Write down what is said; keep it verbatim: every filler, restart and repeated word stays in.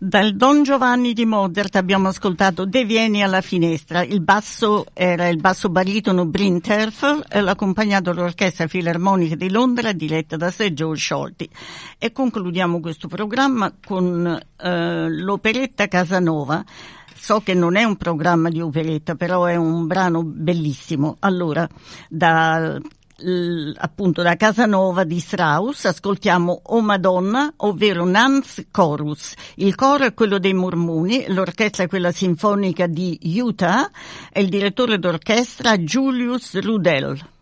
Dal Don Giovanni di Mozart abbiamo ascoltato De vieni alla finestra. Il basso era il basso baritono Bryn Terfel, accompagnato dall'Orchestra Filarmonica di Londra diretta da Sir George Scholti. E concludiamo questo programma con eh, l'operetta Casanova. So che non è un programma di operetta, però è un brano bellissimo. Allora, da L, appunto da Casanova di Strauss ascoltiamo O Madonna, ovvero Nun's Chorus. Il coro è quello dei Mormoni, l'orchestra è quella sinfonica di Utah e il direttore d'orchestra Julius Rudel.